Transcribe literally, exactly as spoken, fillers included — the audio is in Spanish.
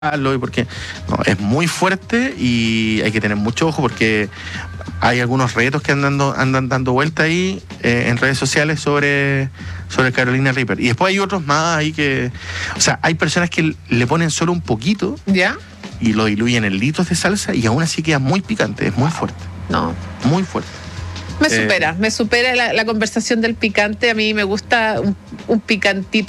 porque no, es muy fuerte y hay que tener mucho ojo porque hay algunos retos que andan, andan dando vuelta ahí eh, en redes sociales sobre, sobre Carolina Reaper. Y después hay otros más ahí que... O sea, hay personas que le ponen solo un poquito ¿Ya? y lo diluyen en litros de salsa y aún así queda muy picante, es muy fuerte. No. Muy fuerte. Me supera, eh, me supera la, la conversación del picante. A mí me gusta un, un picantito